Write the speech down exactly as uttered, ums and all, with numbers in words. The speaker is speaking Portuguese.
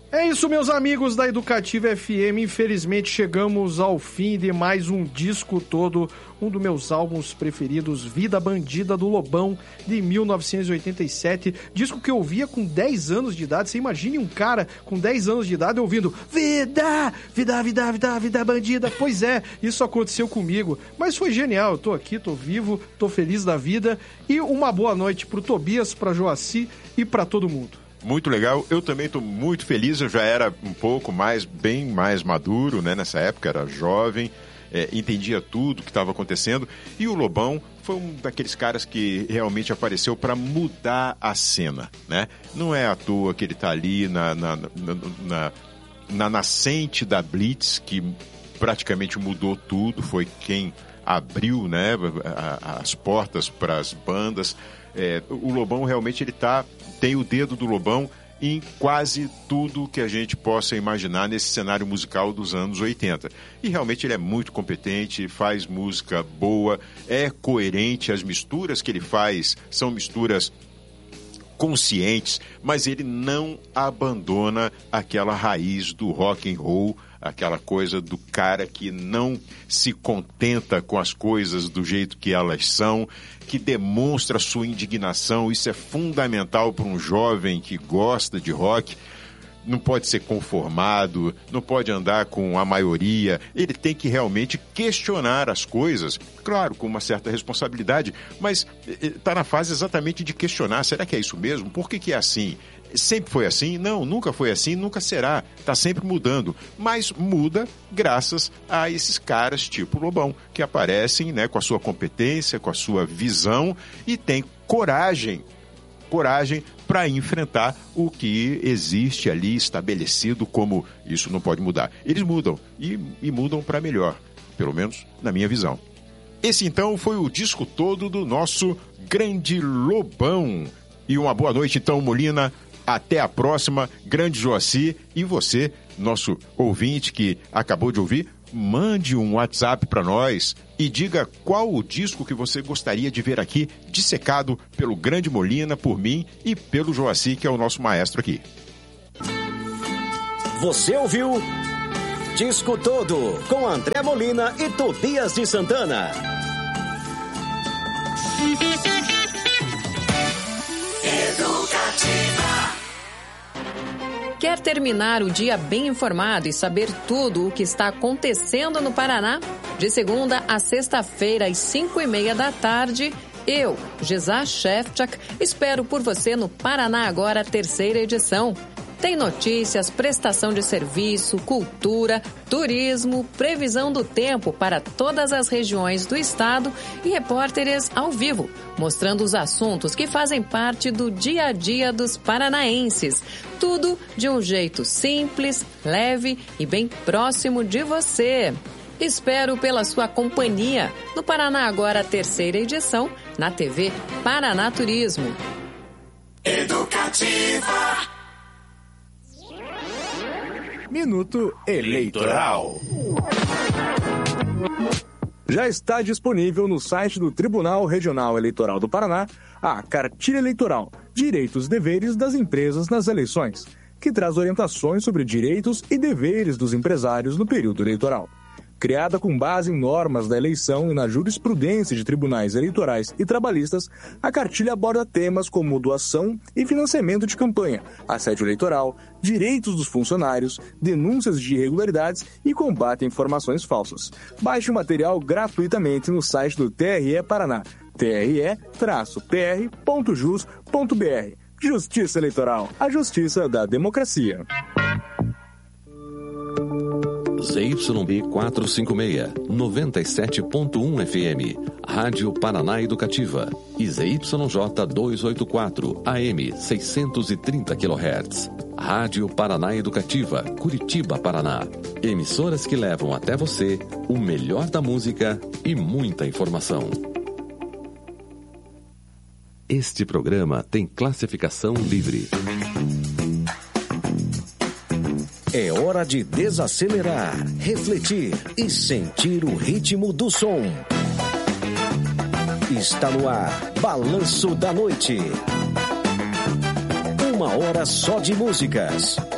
É isso, meus amigos da Educativa F M. Infelizmente chegamos ao fim de mais um disco todo, um dos meus álbuns preferidos, Vida Bandida do Lobão, de mil novecentos e oitenta e sete. Disco que eu ouvia com dez anos de idade. Você imagine um cara com dez anos de idade ouvindo Vida, Vida, Vida, Vida, Vida Bandida. Pois é, isso aconteceu comigo. Mas foi genial, eu tô aqui, tô vivo, tô feliz da vida. E uma boa noite pro Tobias, pra Joaci e pra todo mundo. Muito legal, eu também estou muito feliz, eu já era um pouco mais, bem mais maduro, né, nessa época, era jovem, é, entendia tudo que estava acontecendo, e o Lobão foi um daqueles caras que realmente apareceu para mudar a cena, né? Não é à toa que ele está ali na, na, na, na, na nascente da Blitz, que praticamente mudou tudo, foi quem abriu, né, as portas para as bandas. É, o Lobão realmente ele tá, tem o dedo do Lobão em quase tudo que a gente possa imaginar nesse cenário musical dos anos oitenta. E realmente ele é muito competente, faz música boa, é coerente, as misturas que ele faz são misturas conscientes, mas ele não abandona aquela raiz do rock and roll, aquela coisa do cara que não se contenta com as coisas do jeito que elas são, que demonstra sua indignação. Isso é fundamental para um jovem que gosta de rock. Não pode ser conformado, não pode andar com a maioria. Ele tem que realmente questionar as coisas, claro, com uma certa responsabilidade, mas está na fase exatamente de questionar. Será que é isso mesmo? Por que que é assim? Sempre foi assim? Não, nunca foi assim, nunca será. Está sempre mudando. Mas muda graças a esses caras tipo Lobão, que aparecem, né, com a sua competência, com a sua visão e tem coragem, coragem para enfrentar o que existe ali estabelecido como isso não pode mudar. Eles mudam e, e mudam para melhor, pelo menos na minha visão. Esse então foi o disco todo do nosso grande Lobão. E uma boa noite então, Molina. Até a próxima, grande Joaci. E você, nosso ouvinte que acabou de ouvir, mande um WhatsApp para nós e diga qual o disco que você gostaria de ver aqui dissecado pelo grande Molina, por mim e pelo Joaci, que é o nosso maestro aqui. Você ouviu Disco Todo com André Molina e Tobias de Santana. Educativa. Quer terminar o dia bem informado e saber tudo o que está acontecendo no Paraná? De segunda a sexta-feira, às cinco e meia da tarde, eu, Gisá Shefchak, espero por você no Paraná Agora, terceira edição. Tem notícias, prestação de serviço, cultura, turismo, previsão do tempo para todas as regiões do estado e repórteres ao vivo, mostrando os assuntos que fazem parte do dia a dia dos paranaenses. Tudo de um jeito simples, leve e bem próximo de você. Espero pela sua companhia no Paraná Agora, terceira edição, na T V Paraná Turismo. Educativa. Minuto Eleitoral. Já está disponível no site do Tribunal Regional Eleitoral do Paraná a Cartilha Eleitoral, Direitos e Deveres das Empresas nas Eleições, que traz orientações sobre direitos e deveres dos empresários no período eleitoral. Criada com base em normas da eleição e na jurisprudência de tribunais eleitorais e trabalhistas, a cartilha aborda temas como doação e financiamento de campanha, assédio eleitoral, direitos dos funcionários, denúncias de irregularidades e combate a informações falsas. Baixe o material gratuitamente no site do T R E Paraná, t r e p r ponto jus ponto b r. Justiça Eleitoral, a justiça da democracia. Z Y B quatrocentos e cinquenta e seis, noventa e sete ponto um F M, Rádio Paraná Educativa, e Z Y J duzentos e oitenta e quatro, A M seiscentos e trinta quilohertz, Rádio Paraná Educativa, Curitiba, Paraná. Emissoras que levam até você o melhor da música e muita informação. Este programa tem classificação livre. É hora de desacelerar, refletir e sentir o ritmo do som. Está no ar, Balanço da Noite. Uma hora só de músicas.